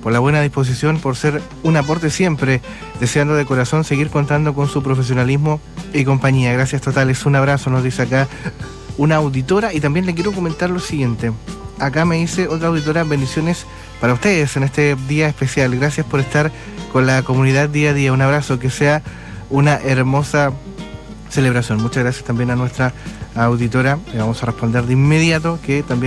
por la buena disposición, por ser un aporte siempre, deseando de corazón seguir contando con su profesionalismo y compañía. Gracias totales, un abrazo, nos dice acá una auditora. Y también le quiero comentar lo siguiente. Acá me dice otra auditora: bendiciones para ustedes en este día especial. Gracias por estar con la comunidad día a día. Un abrazo, que sea una hermosa celebración. Muchas gracias también a nuestra auditora. Le vamos a responder de inmediato que también